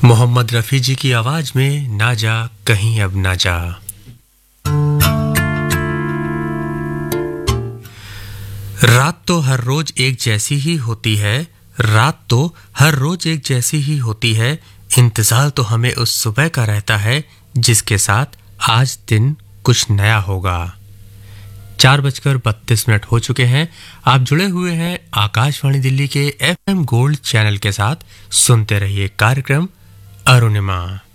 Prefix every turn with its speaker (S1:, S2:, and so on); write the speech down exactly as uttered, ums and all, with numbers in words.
S1: मोहम्मद रफ़ी जी की आवाज में ना जा कहीं अब ना जा। रात तो हर रोज एक जैसी ही होती है, रात तो हर रोज एक जैसी ही होती है, इंतजार तो हमें उस सुबह का रहता है जिसके साथ आज दिन कुछ नया होगा। चार बजकर बत्तीस मिनट हो चुके हैं। आप जुड़े हुए हैं आकाशवाणी दिल्ली के एफएम गोल्ड चैनल के साथ। सुनते रहिए कार्यक्रम अरुणिमा।